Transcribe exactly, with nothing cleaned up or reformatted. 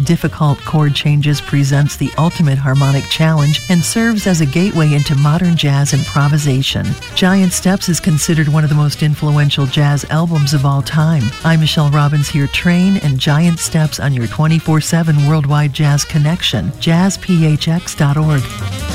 difficult chord changes presents the ultimate harmonic challenge and serves as a gateway into modern jazz improvisation. Giant Steps is considered one of the most influential jazz albums of all time. I'm Michelle Robbins here. Train and Giant Steps on your twenty-four seven worldwide jazz connection, jazz p h x dot org.